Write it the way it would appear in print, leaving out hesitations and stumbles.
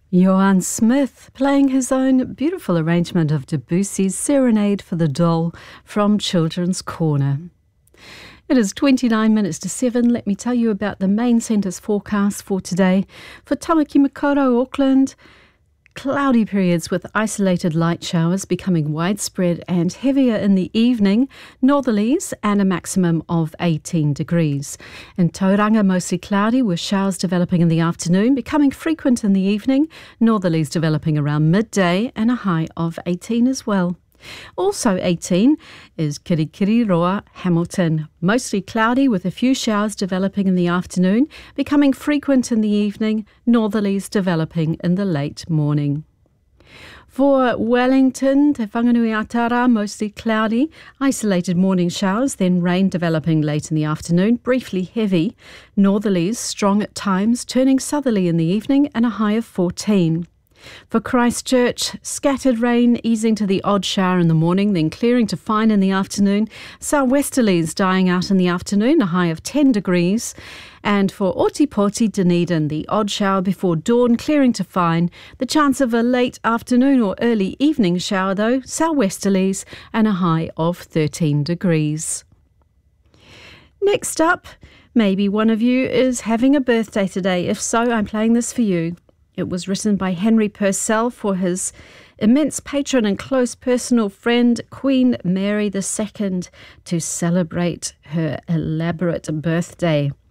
Johann Smith playing his own beautiful arrangement of Debussy's Serenade for the Doll from Children's Corner. It is 29 minutes to 7. Let me tell you about the main centre's forecast for today. For Tamaki Makaurau, Auckland, cloudy periods with isolated light showers becoming widespread and heavier in the evening, northerlies and a maximum of 18 degrees. In Tauranga, mostly cloudy with showers developing in the afternoon, becoming frequent in the evening, northerlies developing around midday and a high of 18 as well. Also 18 is Kirikiriroa, Hamilton. Mostly cloudy with a few showers developing in the afternoon, becoming frequent in the evening, northerlies developing in the late morning. For Wellington, Te Whanganui-a-Tara, mostly cloudy, isolated morning showers, then rain developing late in the afternoon, briefly heavy, northerlies strong at times, turning southerly in the evening and a high of 14. For Christchurch, scattered rain easing to the odd shower in the morning, then clearing to fine in the afternoon. Southwesterlies dying out in the afternoon, a high of 10 degrees. And for Otipoti, Dunedin, the odd shower before dawn, clearing to fine. The chance of a late afternoon or early evening shower, though, southwesterlies and a high of 13 degrees. Next up, maybe one of you is having a birthday today. If so, I'm playing this for you. It was written by Henry Purcell for his immense patron and close personal friend, Queen Mary II, to celebrate her elaborate birthday.